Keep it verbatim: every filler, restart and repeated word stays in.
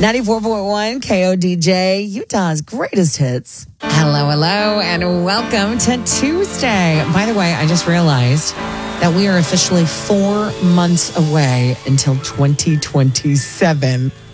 ninety-four point one K O D J, Utah's greatest hits. Hello, hello, and welcome to Tuesday. By the way, I just realized that we are officially four months away until twenty twenty-seven.